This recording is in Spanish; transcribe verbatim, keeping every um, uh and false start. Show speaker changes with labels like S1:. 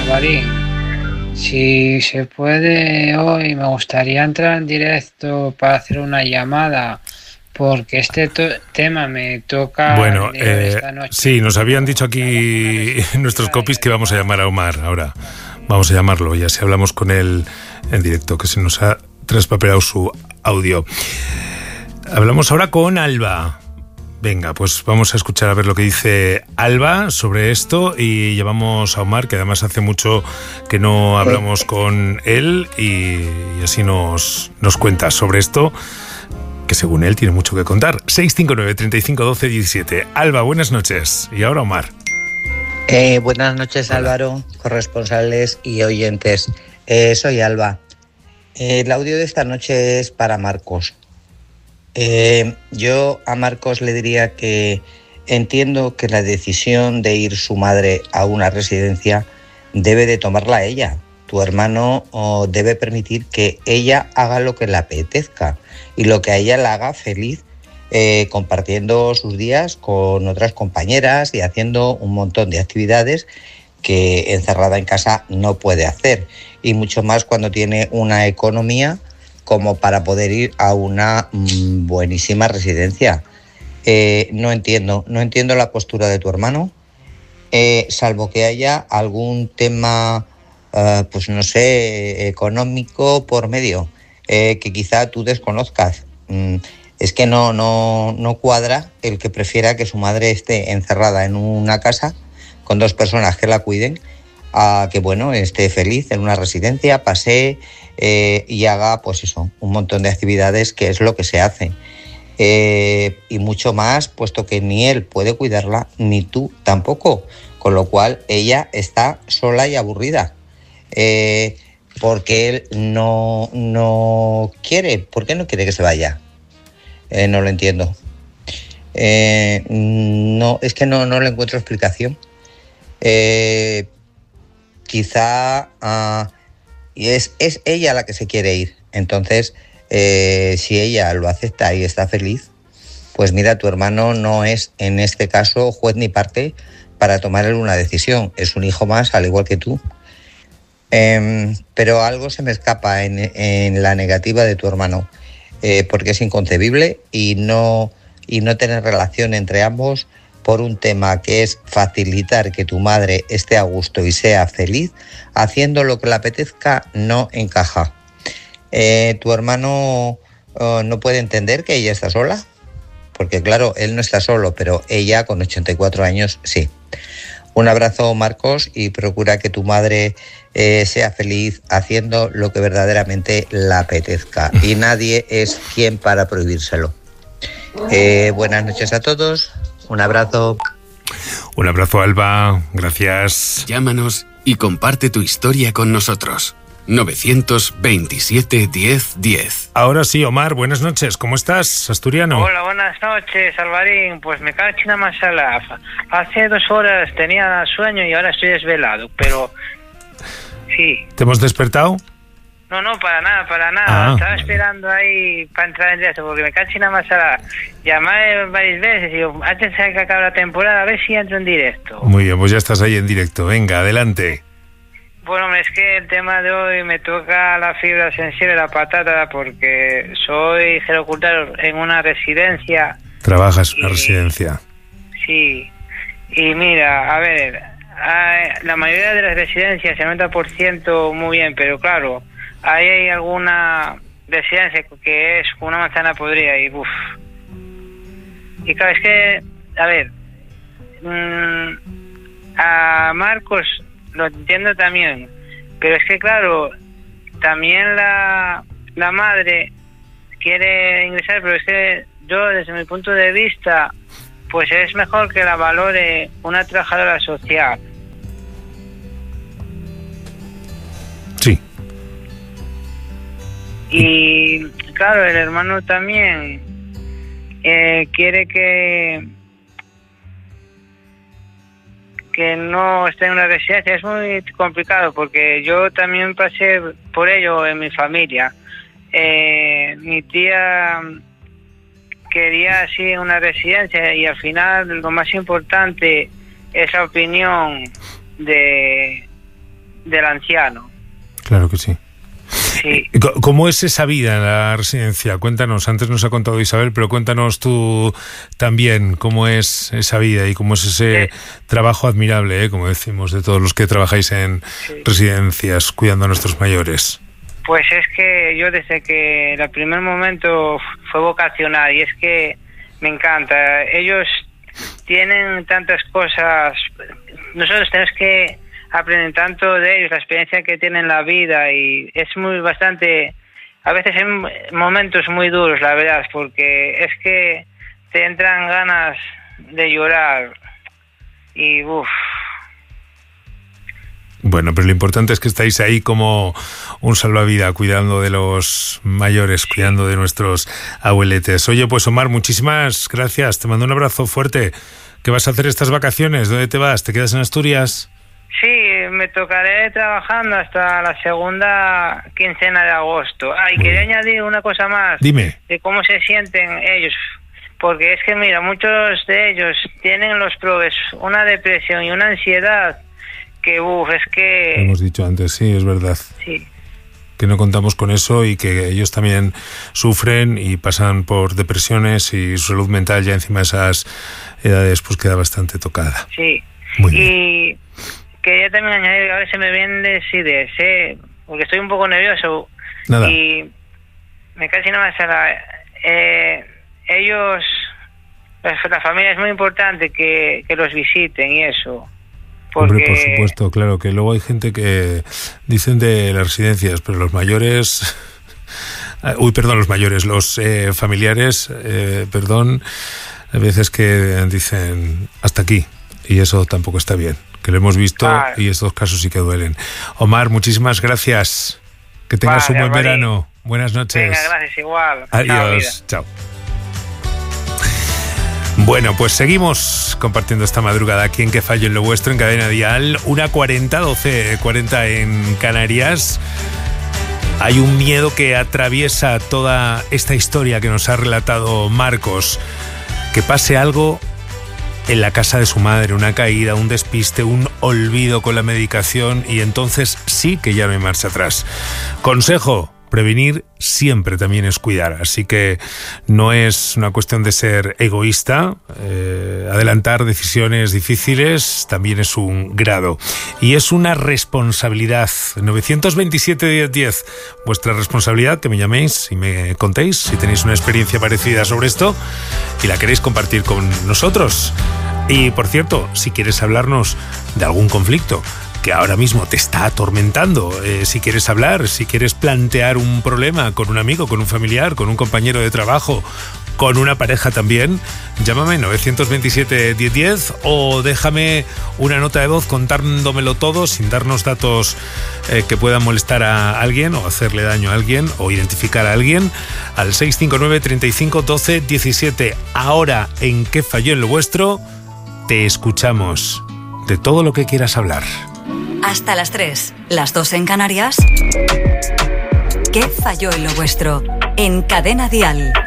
S1: Alvarín. Si se puede hoy, me gustaría entrar en directo para hacer una llamada, porque este to- tema me toca
S2: Bueno,
S1: el día de
S2: eh,
S1: esta noche.
S2: sí, nos habían dicho aquí nuestros copies que vamos a llamar a Omar ahora. Vamos a llamarlo y así hablamos con él en directo, que se nos ha traspapelado su audio. Hablamos ahora con Alba. Venga, pues vamos a escuchar a ver lo que dice Alba sobre esto y llevamos a Omar, que además hace mucho que no hablamos con él y, y así nos, nos cuenta sobre esto, que según él tiene mucho que contar. seis cinco nueve, treinta y cinco, doce, diecisiete. Alba, buenas noches. Y ahora Omar.
S3: Eh, buenas noches,
S2: Hola.
S3: Álvaro, corresponsales y oyentes. Eh, soy Alba. Eh, el audio de esta noche es para Marcos. Eh, yo a Marcos le diría que entiendo que la decisión de ir su madre a una residencia debe de tomarla ella. Tu hermano oh, debe permitir que ella haga lo que le apetezca y lo que a ella la haga feliz, eh, compartiendo sus días con otras compañeras y haciendo un montón de actividades que encerrada en casa no puede hacer, y mucho más cuando tiene una economía como para poder ir a una mmm, buenísima residencia. Eh, no entiendo, no entiendo la postura de tu hermano, eh, salvo que haya algún tema, uh, pues no sé, económico por medio, eh, que quizá tú desconozcas. Mm, es que no, no, no cuadra el que prefiera que su madre esté encerrada en una casa con dos personas que la cuiden, a que, bueno, esté feliz en una residencia, pasee eh, y haga, pues eso, un montón de actividades, que es lo que se hace. Eh, y mucho más, puesto que ni él puede cuidarla, ni tú tampoco, con lo cual ella está sola y aburrida. Eh, porque él no, no quiere, ¿por qué no quiere que se vaya? Eh, no lo entiendo. Eh, no, es que no, no le encuentro explicación. Eh, quizá uh, y es, es ella la que se quiere ir. Entonces, eh, si ella lo acepta y está feliz, pues mira, tu hermano no es en este caso juez ni parte para tomar una decisión. Es un hijo más, al igual que tú. Eh, pero algo se me escapa en, en la negativa de tu hermano, eh, porque es inconcebible y no, y no tener relación entre ambos por un tema que es facilitar que tu madre esté a gusto y sea feliz, haciendo lo que le apetezca, no encaja. Eh, tu hermano uh, no puede entender que ella está sola, porque claro, él no está solo, pero ella con ochenta y cuatro años sí. Un abrazo, Marcos, y procura que tu madre eh, sea feliz haciendo lo que verdaderamente le apetezca, y nadie es quien para prohibírselo. Eh, buenas noches a todos. Un abrazo.
S2: Un abrazo, Alba. Gracias.
S4: Llámanos y comparte tu historia con nosotros. novecientos veintisiete, diez, diez.
S2: Ahora sí, Omar, buenas noches. ¿Cómo estás, asturiano?
S1: Hola, buenas noches, Alvarín. Pues me cago en la masala. Hace dos horas tenía sueño y ahora estoy desvelado, pero sí.
S2: ¿Te hemos despertado?
S1: No, no, para nada, para nada.
S2: Ah,
S1: Estaba
S2: vale.
S1: esperando ahí para entrar en directo, porque me cago en la masala. Llamé varias veces y digo, antes de que acabe la temporada, a ver si entro en directo.
S2: Muy bien, pues ya estás ahí en directo. Venga, adelante.
S1: Bueno, es que el tema de hoy me toca la fibra sensible de la patata, porque soy gerocultor en una residencia.
S2: Trabajas en una
S1: Y-
S2: residencia.
S1: Sí. Y mira, a ver, hay- la mayoría de las residencias, el noventa por ciento muy bien, pero claro, ahí hay alguna residencia que es una manzana podrida y uff. Y claro, es que, a ver, mmm, a Marcos lo entiendo también, pero es que claro, también la, la madre quiere ingresar, pero es que yo desde mi punto de vista, pues es mejor que la valore una trabajadora social.
S2: Sí.
S1: Y claro, el hermano también eh, quiere que que no esté en una residencia. Es muy complicado porque yo también pasé por ello en mi familia. Eh, mi tía quería así una residencia y al final lo más importante es la opinión de del anciano.
S2: Claro que sí.
S1: Sí.
S2: ¿Cómo es esa vida en la residencia? Cuéntanos, antes nos ha contado Isabel, pero cuéntanos tú también cómo es esa vida y cómo es ese sí. trabajo admirable, ¿eh? Como decimos, de todos los que trabajáis en sí. residencias cuidando a nuestros mayores.
S1: Pues es que yo desde que el primer momento fue vocacional y es que me encanta. Ellos tienen tantas cosas, nosotros tenemos que aprender tanto de ellos, la experiencia que tienen en la vida, y es muy bastante, a veces en momentos muy duros, la verdad, porque es que te entran ganas de llorar y uff.
S2: Bueno, pero lo importante es que estáis ahí como un salvavidas, cuidando de los mayores, cuidando de nuestros abueletes. Oye, pues Omar, muchísimas gracias. Te mando un abrazo fuerte. ¿Qué vas a hacer estas vacaciones? ¿Dónde te vas? ¿Te quedas en Asturias?
S1: Sí, me tocaré trabajando hasta la segunda quincena de agosto. Ah, y quería añadir una cosa más.
S2: Dime.
S1: De cómo se sienten ellos. Porque es que, mira, muchos de ellos tienen los probes una depresión y una ansiedad que, uff, es que...
S2: Lo hemos dicho antes, sí, es verdad.
S1: Sí.
S2: Que no contamos con eso y que ellos también sufren y pasan por depresiones y su salud mental ya encima de esas edades pues queda bastante tocada.
S1: Sí.
S2: Muy
S1: y
S2: bien.
S1: Quería también añadir, a ver si me vienen decides, ¿eh? Porque estoy un poco nervioso.
S2: Nada.
S1: Y me casi no me sale. Eh, ellos, la, la familia es muy importante que, que los visiten y eso. Porque...
S2: Hombre, por supuesto, claro, que luego hay gente que dicen de las residencias, pero los mayores... Uy, perdón, los mayores, los eh, familiares, eh, perdón, a veces que dicen hasta aquí, y eso tampoco está bien, que lo hemos visto vale. Y estos casos sí que duelen. Omar, muchísimas gracias, que tengas vale, un buen vale. verano, buenas noches.
S1: Venga, gracias, igual.
S2: Adiós, chao. Bueno, pues seguimos compartiendo esta madrugada aquí en Que Fallo en lo Vuestro, en Cadena Dial, una cuarenta, doce cuarenta en Canarias. Hay un miedo que atraviesa toda esta historia que nos ha relatado Marcos, que pase algo en la casa de su madre, una caída, un despiste, un olvido con la medicación, y entonces sí que ya no hay marcha atrás. Consejo: prevenir siempre también es cuidar, así que no es una cuestión de ser egoísta, eh, adelantar decisiones difíciles también es un grado y es una responsabilidad. nueve dos siete, diez diez, vuestra responsabilidad, que me llaméis y me contéis si tenéis una experiencia parecida sobre esto y la queréis compartir con nosotros. Y por cierto, si quieres hablarnos de algún conflicto que ahora mismo te está atormentando, eh, si quieres hablar, si quieres plantear un problema con un amigo, con un familiar, con un compañero de trabajo, con una pareja también, llámame nueve dos siete, diez diez o déjame una nota de voz contándomelo todo sin darnos datos eh, que puedan molestar a alguien o hacerle daño a alguien o identificar a alguien al seis cinco nueve, treinta y cinco, doce, diecisiete. Ahora en ¿Qué falló en lo vuestro? Te escuchamos de todo lo que quieras hablar.
S5: Hasta las tres, las dos en Canarias. ¿Qué falló en lo vuestro? En Cadena Dial.